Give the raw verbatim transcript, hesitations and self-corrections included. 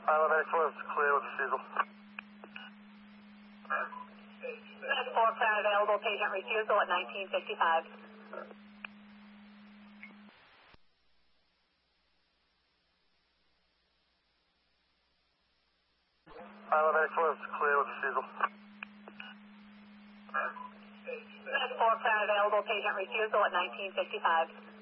Elevator closed, clear with refusal. four plan available, patient refusal at nineteen fifty-five. Elevator closed, clear with refusal. four plan available, patient refusal at nineteen fifty-five.